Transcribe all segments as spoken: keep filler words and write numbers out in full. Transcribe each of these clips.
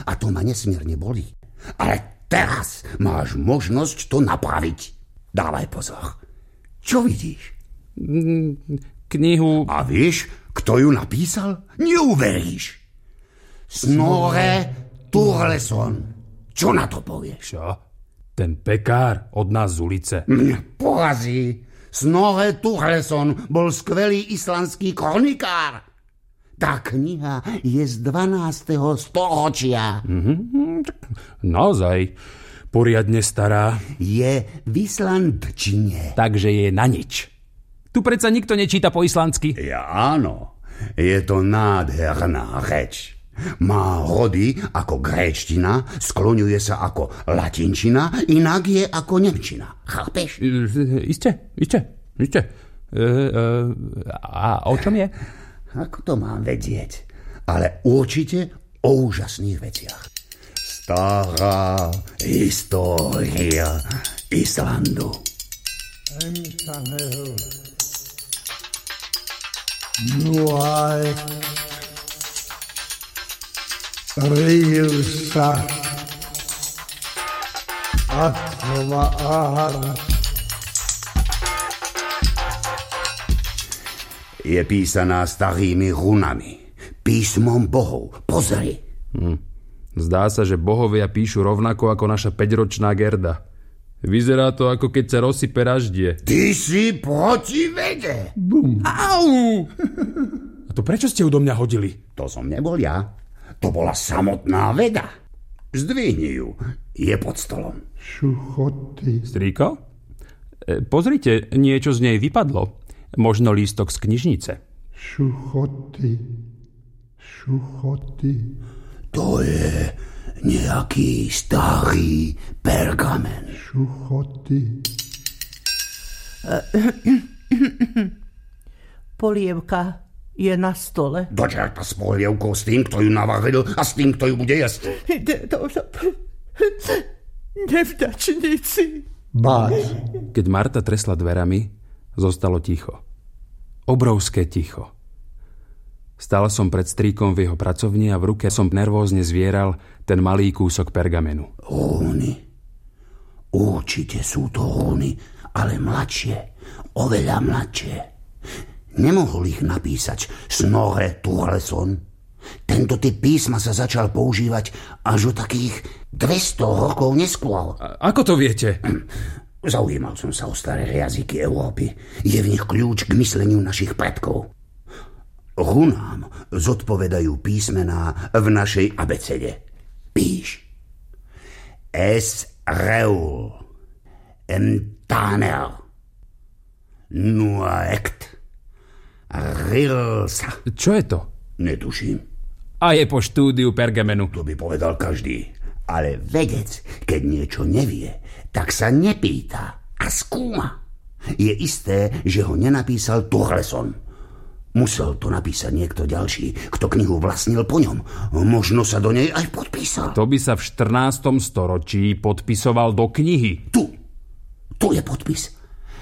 a to ma nesmierne bolí. Ale teraz máš možnosť to napraviť. Dávaj pozor. Čo vidíš? Knihu... A vieš, kto ju napísal? Neuveríš. Snorre Sturleson. Čo na to povieš? Čo? Ten pekár od nás z ulice. Mňa porazí. Snorre Sturleson bol skvelý islandský kronikár. Tá kniha je z dvanásteho storočia. Mm-hmm. Naozaj poriadne stará. Je v islandčine. Takže je na nič. Tu predsa nikto nečíta po islandsky. Ja áno. Je to nádherná reč. Má hody ako gréčtina, skloňuje sa ako latinčina, inak je ako nemčina. Chápeš? Isté, isté, isté. E, e, a o čom je? Ako to mám vedieť? Ale určite o úžasných veciach. Stará história Islandu. Núaj Rílsa Atva Ahara. Je písaná starými runami, písmom bohov. Pozri. Hm. Zdá sa, že bohovia píšu rovnako ako naša päťročná Gerda. Vyzerá to, ako keď sa rozsype raždie. Ty si proti vede. Bum. Au! A to prečo ste ju do mňa hodili? To som nebol ja. To bola samotná veda. Zdvihni ju. Je pod stolom. Šuchoty. Strýko? E, pozrite, niečo z nej vypadlo. Možno lístok z knižnice. Šuchoty. Šuchoty. To je nejaký starý pergamen. Šuchoty. Polievka je na stole. Do čerta s polievkou, s tým, kto ju navaril a s tým, kto ju bude jesť. Nevďačníci. Báz. Keď Marta tresla dverami, zostalo ticho. Obrovské ticho. Stál som pred strýkom v jeho pracovni a v ruke som nervózne zvieral ten malý kúsok pergamenu. Rúny. Určite sú to rúny, ale mladšie. Oveľa mladšie. Nemohol ich napísať Snorre Sturleson. Tento typ písma sa začal používať až o takých dvesto rokov neskôr. A ako to viete? Zaujímal som sa o staré jazyky Európy. Je v nich kľúč k mysleniu našich predkov. Runám zodpovedajú písmená v našej abecede. Píš. Es reul. Emtaner. Nuaekt. Rilsa. Čo je to? Netuším. A je po štúdiu pergamenu. To by povedal každý. Ale vedec, keď niečo nevie, tak sa nepýta a skúma. Je isté, že ho nenapísal Sturleson. Musel to napísať niekto ďalší, kto knihu vlastnil po ňom. Možno sa do nej aj podpísal. To by sa v štrnástom storočí podpisoval do knihy. Tu. Tu je podpis.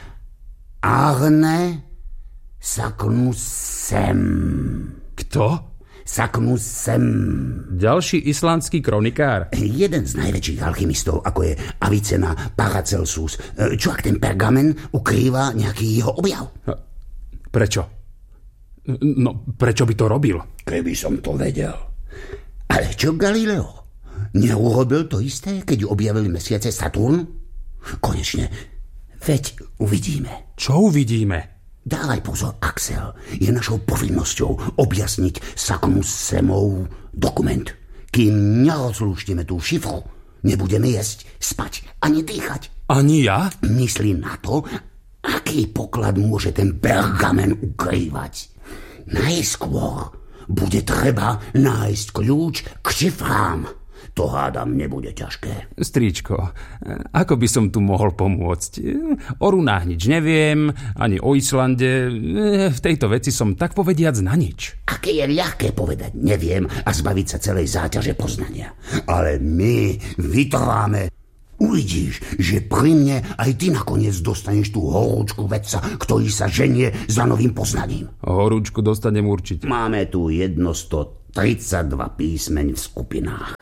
Arne Saknussemm. Kto? Saknussemm. Ďalší islandský kronikár. Jeden z najväčších alchymistov, ako je Avicenna Paracelsus. Čo ak ten pergamen ukrýva nejaký jeho objav? Prečo? No, prečo by to robil? Keby som to vedel. Ale čo Galileo? Neurobil to isté, keď objavili mesiace Saturn? Konečne, veď uvidíme. Čo uvidíme? Dávaj pozor, Axel. Je našou povinnosťou objasniť Saknussemmov dokument. Kým nerozlúštime tú šifru, nebudeme jesť, spať ani dýchať. Ani ja? Myslí na to, aký poklad môže ten pergamen ukrývať. Najskôr bude treba nájsť kľúč k šifrám. To hádam nebude ťažké. Stríčko, ako by som tu mohol pomôcť? O runách nič neviem, ani o Islande. V tejto veci som tak povediac na nič. Aké je ľahké povedať neviem a zbaviť sa celej záťaže poznania. Ale my vytrváme. Uvidíš, že pri mne aj ty nakoniec dostaneš tú horúčku vedca, ktorý sa ženie za novým poznaním. Horúčku dostanem určite. Máme tu jednostotridsaťdva písmeň v skupinách.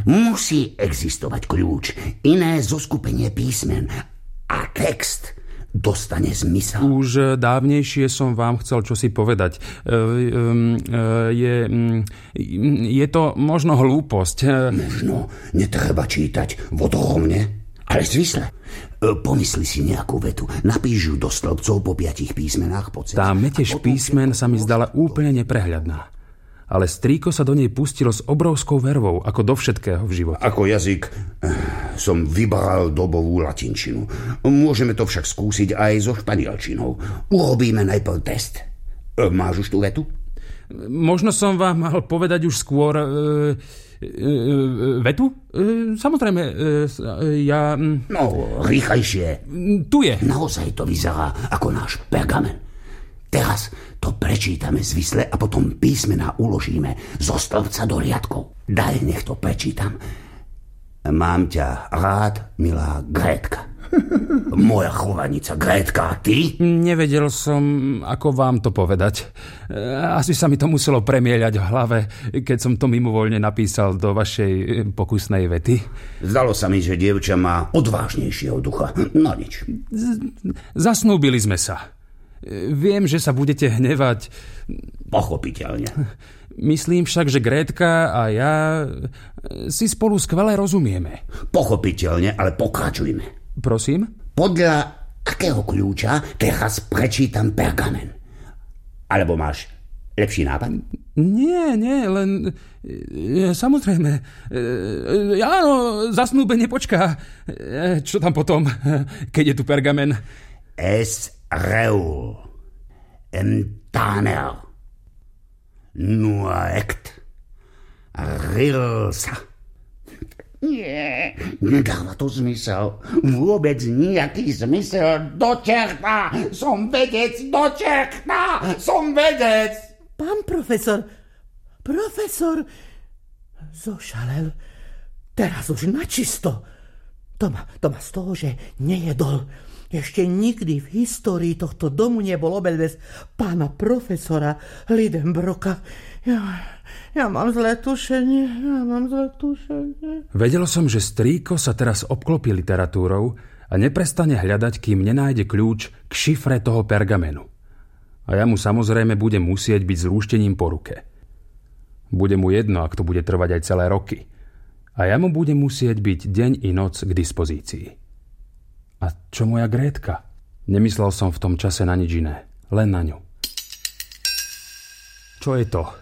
Musí existovať kľúč, iné zoskupenie písmen a text dostane zmysel. Už dávnejšie som vám chcel čosi povedať. Je, je to možno hlúposť. Možno netreba čítať vodorovne, ale zvisle. Pomysli si nejakú vetu, napíš ju do stĺpcov po piatich písmenách. Po ceste. Tá metež písmen sa mi zdala úplne neprehľadná. Ale strýko sa do nej pustil s obrovskou vervou, ako do všetkého v živote. Ako jazyk som vybral dobovú latinčinu. Môžeme to však skúsiť aj so španielčinou. Urobíme najprv test. Máš už tú vetu? Možno som vám mal povedať už skôr... E, e, vetu? E, samozrejme, e, ja... No, rýchlejšie. Tu je. Naozaj to vyzerá ako náš pergamen. Teraz to prečítame zvisle a potom písmená uložíme zo stĺpca do riadkov. Daj, nech to prečítam. Mám ťa rád, milá Grétka. Moja chovaníca Grétka, a ty? Nevedel som, ako vám to povedať. Asi sa mi to muselo premieľať v hlave, keď som to mimovoľne napísal do vašej pokusnej vety. Zdalo sa mi, že dievča má odvážnejšieho ducha. No nič. Zasnúbili sme sa. Viem, že sa budete hnevať. Pochopiteľne. Myslím však, že Grétka a ja si spolu skvele rozumieme. Pochopiteľne, ale pokračujme. Prosím? Podľa akého kľúča teraz prečítam pergamen? Alebo máš lepší nápad? Nie, nie, len... Samozrejme. Áno, zasnúbenie počká. Čo tam potom, keď je tu pergamen? Es reul entaner nuaect rilsa. Nie, nedáva to zmysel. Vôbec nejaký zmysel. Do čerta! Som vedec, do čerta! Som vedec! Pán profesor, profesor, zošalel. Teraz už načisto. To má, to má z toho, že nejedol. Ešte nikdy v histórii tohto domu nebol obed bez pána profesora Lidenbroka. Ja, ja mám zlé tušenie, ja mám zlé tušenie. Vedel som, že strýko sa teraz obklopí literatúrou a neprestane hľadať, kým nenájde kľúč k šifre toho pergamenu. A ja mu samozrejme budem musieť byť s rúštením po ruke. Bude mu jedno, ak to bude trvať aj celé roky. A ja mu budem musieť byť deň i noc k dispozícii. A čo moja Grétka? Nemyslel som v tom čase na nič iné. Len na ňu. Čo je to?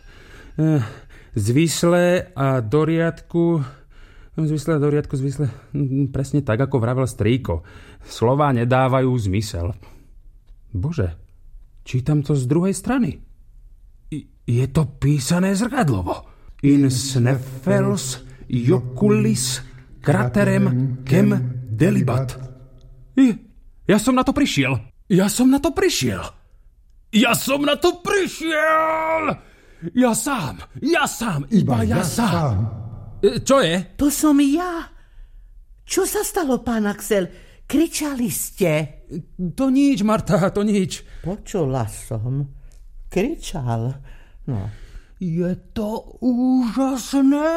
Zvisle a do riadku... Zvisle a do riadku, zvisle... Presne tak, ako vravel strýko. Slová nedávajú zmysel. Bože, čítam to z druhej strany. Je to písané zrkadlovo. In sneffels joculis craterem chem delibat. Ja som na to prišiel. Ja som na to prišiel. Ja som na to prišiel. Ja sám. Ja sám. Iba ja, ja sám. sám. Čo je? To som ja. Čo sa stalo, pán Axel? Kričali ste. To nič, Marta, to nič. Počula som. Kričal. No. Je to úžasné.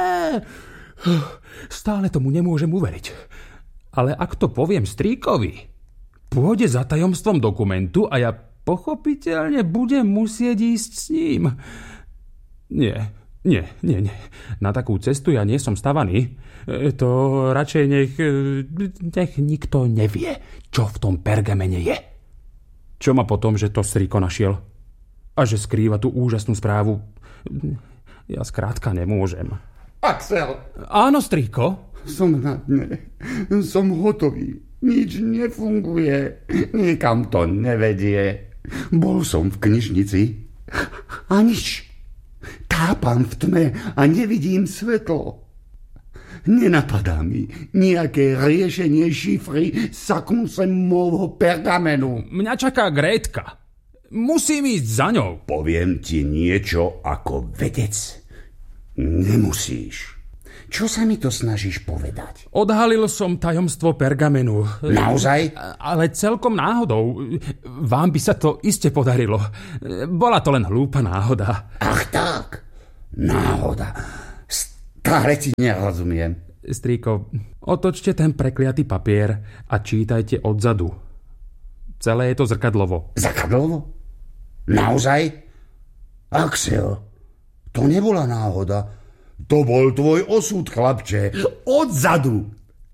Stále tomu nemôžem uveriť. Ale ak to poviem strýkovi, pôjde za tajomstvom dokumentu a ja pochopiteľne budem musieť ísť s ním. Nie, nie, nie, nie. Na takú cestu ja nie som stavaný. To radšej nech, nech nikto nevie, čo v tom pergamene je. Čo má potom, že to strýko našiel? A že skrýva tú úžasnú správu? Ja skrátka nemôžem. Axel! Áno, strýko? Som na dne. Som hotový. Nič nefunguje. Nikam to nevedie. Bol som v knižnici a nič. Tápam v tme a nevidím svetlo. Nenapadá mi nejaké riešenie šifry saknúcem môjho pergamenu. Mňa čaká Grétka. Musím ísť za ňou. Poviem ti niečo ako vedec. Nemusíš. Čo sa mi to snažíš povedať? Odhalil som tajomstvo pergamenu. Naozaj? Ale celkom náhodou. Vám by sa to iste podarilo. Bola to len hlúpa náhoda. Ach tak, náhoda. Káre ti nerozumiem. Strýko, otočte ten prekliatý papier a čítajte odzadu. Celé je to zrkadlovo. Zrkadlovo? Naozaj? Axel, to nebola náhoda. To bol tvoj osud, chlapče. Odzadu.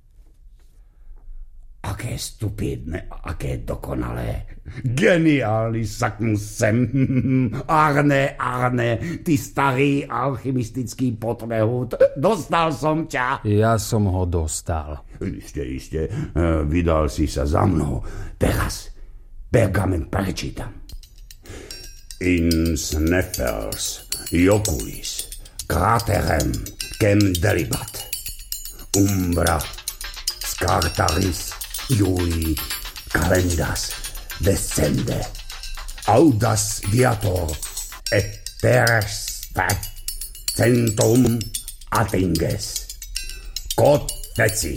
Aké stupidné, aké dokonalé. Geniálny, saknú sem. Arne, Arne, ty starý alchymistický potrehút. Dostal som ťa. Ja som ho dostal. Iste, iste. Vydal si sa za mnou. Teraz pergamen prečítam. In Sneffels, Jokulis, Kraterem, Kem delibat. Umbra, Scartaris, Juli, Calendas, Descende, Audas Viator, et Tereste, Centrum Attinges, Kot Feci,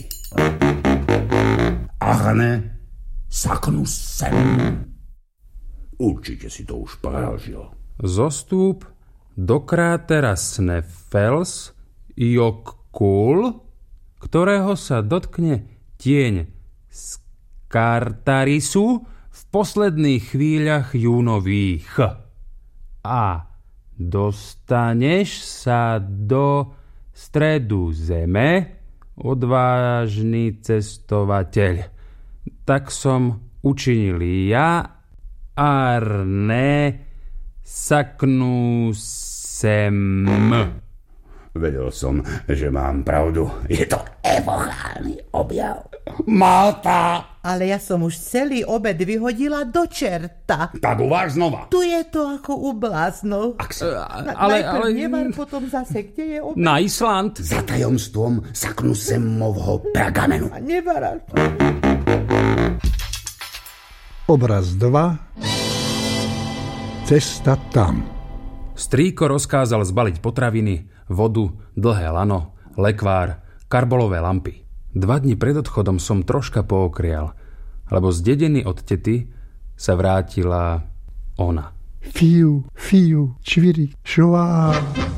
Arne, saknus sem. Určite si to už prežil. Zostúp do krátera Sneffels, Jokul, ktorého sa dotkne tieň Scartarisu v posledných chvíľach júnových. A dostaneš sa do stredu zeme, odvážny cestovateľ. Tak som učinil ja, Arne, saknú sem. Vedel som, že mám pravdu. Je to epochálny objav. Malta! Ale ja som už celý obed vyhodila do čerta. Tak uváž znova. Tu je to ako u bláznov. Ale, Najprv ale... Nevar, potom zase, kde je obed? Na Island. Za tajomstvom Saknusemovho pergamenu. A Nevara. Obraz dva. Cesta tam. Strýko rozkázal zbaliť potraviny, vodu, dlhé lano, lekvár, karbolové lampy. Dva dni pred odchodom som troška pookrial, lebo z dediny od tety sa vrátila ona. Fiu, fiu, čviri, švá.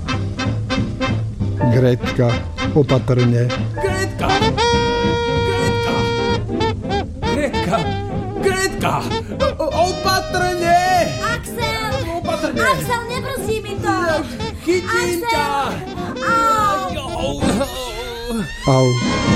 Gretka, opatrne. Gretka! Gretka! Gretka! Gretka! Opatrne! Axel! Opatrne! Axel, nebrzdí mi to! Chytím ťa! Au! Au.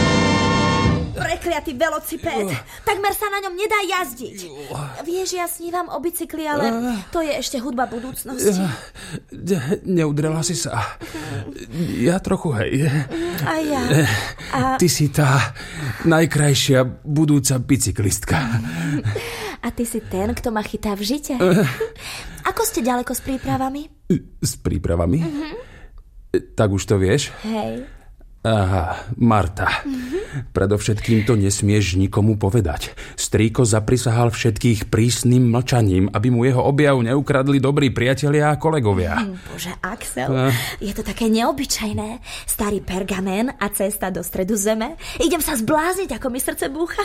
Prekliatý velocipéd. Takmer sa na ňom nedá jazdiť. Vieš, ja snívam o bicykli, ale to je ešte hudba budúcnosti. Neudrela si sa. Ja trochu, hej. A ja. A... Ty si tá najkrajšia budúca bicyklistka. A ty si ten, kto ma chytá v žite? Ako ste ďaleko s prípravami? S prípravami? Uh-huh. Tak už to vieš? Hej. Aha, Marta. Mm-hmm. Predovšetkým to nesmieš nikomu povedať. Strýko zaprisahal všetkých prísnym mlčaním, aby mu jeho objav neukradli dobrí priatelia a kolegovia. Mm, bože, Axel, a... je to také neobyčajné. Starý pergamen a cesta do stredu zeme. Idem sa zblázniť, ako mi srdce búcha.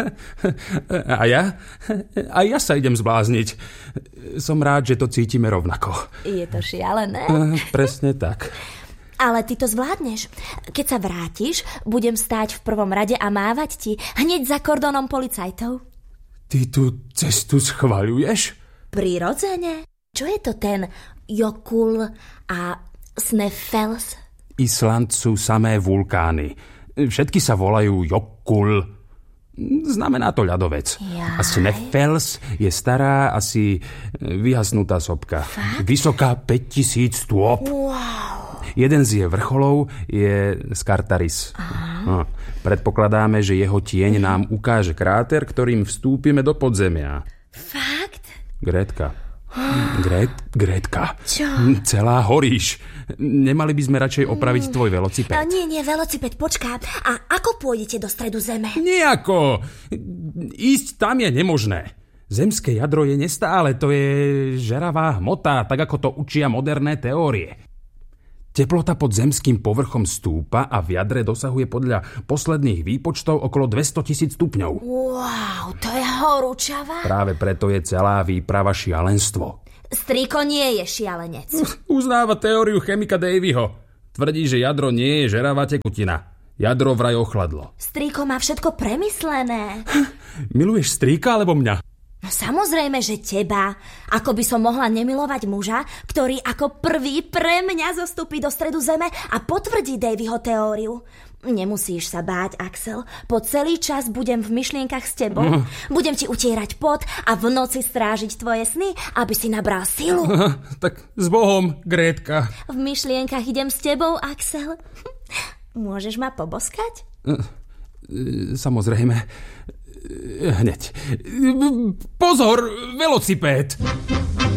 A ja? A ja sa idem zblázniť. Som rád, že to cítime rovnako. Je to šialené. Presne tak. Ale ty to zvládneš. Keď sa vrátiš, budem stáť v prvom rade a mávať ti hneď za kordonom policajtov. Ty tú cestu schvaľuješ? Prirodzene. Čo je to ten Jokul a Sneffels? Island sú samé vulkány. Všetky sa volajú Jokul. Znamená to ľadovec. Jaj. A Sneffels je stará, asi vyhasnutá sopka. Fakt? Vysoká päťtisíc stôp. Wow. Jeden z jej vrcholov je Scartaris. No, predpokladáme, že jeho tieň nám ukáže kráter, ktorým vstúpime do podzemia. Fakt? Grétka. Gret, Grétka. Čo? Celá horíš. Nemali by sme radšej opraviť tvoj velociped? A nie, nie, velociped, počká. A ako pôjdete do stredu zeme? Nijako. Ísť tam je nemožné. Zemské jadro je nestále, to je žeravá hmota, tak ako to učia moderné teórie. Teplota pod zemským povrchom stúpa a v jadre dosahuje podľa posledných výpočtov okolo dvestotisíc stupňov. Wow, to je horúčava. Práve preto je celá výprava šialenstvo. Strýko nie je šialenec. Uznáva teóriu chemika Davyho. Tvrdí, že jadro nie je žeravá tekutina. Jadro vraj ochladlo. Strýko má všetko premyslené. Miluješ strýka alebo mňa? No samozrejme, že teba. Ako by som mohla nemilovať muža, ktorý ako prvý pre mňa zostúpi do stredu zeme a potvrdí Davyho teóriu. Nemusíš sa báť, Axel. Po celý čas budem v myšlienkach s tebou. Uh. Budem ti utierať pot a v noci strážiť tvoje sny, aby si nabral silu. Uh, tak s Bohom, Grétka. V myšlienkach idem s tebou, Axel. Môžeš ma poboskať? Uh, samozrejme. Hneď. Pozor, velocipéd!